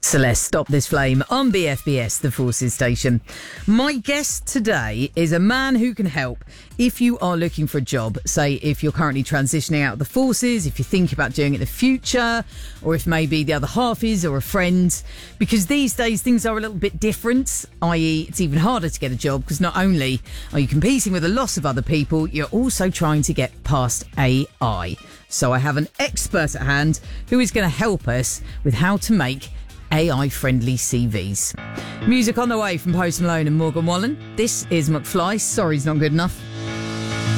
Celeste, Stop This Flame on BFBS, the Forces Station. My guest today is a man who can help if you are looking for a job. Say if you're currently transitioning out of the forces, if you think about doing it in the future, or if maybe the other half is, or a friend. Because these days things are a little bit different, i.e. it's even harder to get a job because not only are you competing with a lot of other people, you're also trying to get past AI. So I have an expert at hand who is going to help us with how to make AI-friendly CVs. Music on the way from Post Malone and Morgan Wallen. This is McFly. Sorry's not good enough.